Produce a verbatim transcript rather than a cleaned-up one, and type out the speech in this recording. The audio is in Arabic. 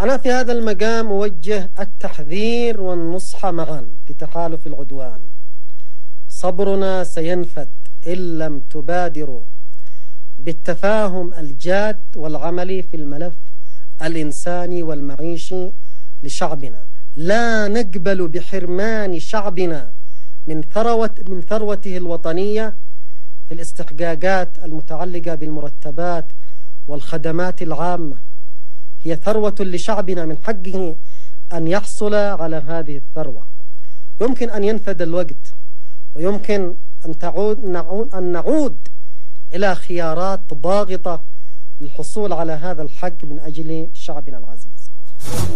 أنا في هذا المقام أوجه التحذير والنصح معا لتحالف العدوان. صبرنا سينفد إن لم تبادروا بالتفاهم الجاد والعملي في الملف الإنساني والمعيشي لشعبنا. لا نقبل بحرمان شعبنا من ثروة من ثروته الوطنية في الاستحقاقات المتعلقة بالمرتبات والخدمات العامة. هي ثروة لشعبنا، من حقه أن يحصل على هذه الثروة. يمكن أن ينفد الوقت، ويمكن أن تعود نعود أن نعود إلى خيارات ضاغطة للحصول على هذا الحق من أجل شعبنا العزيز.